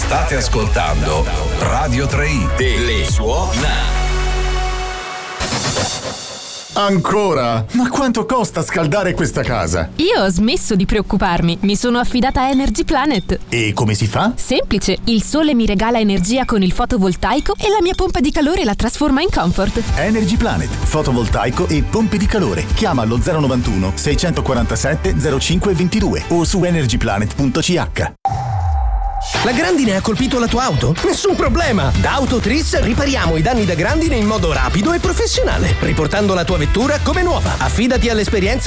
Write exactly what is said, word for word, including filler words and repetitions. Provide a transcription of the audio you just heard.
State ascoltando Radio tre i. Telesuona. Ancora? Ma quanto costa scaldare questa casa? Io ho smesso di preoccuparmi, mi sono affidata a Energy Planet. E come si fa? Semplice, il sole mi regala energia con il fotovoltaico e la mia pompa di calore la trasforma in comfort. Energy Planet, fotovoltaico e pompe di calore. Chiama allo zero novantuno seicentoquarantasette zero cinque ventidue o su energy planet punto c h. La grandine ha colpito la tua auto? Nessun problema! Da Autotris ripariamo i danni da grandine in modo rapido e professionale, riportando la tua vettura come nuova. Affidati all'esperienza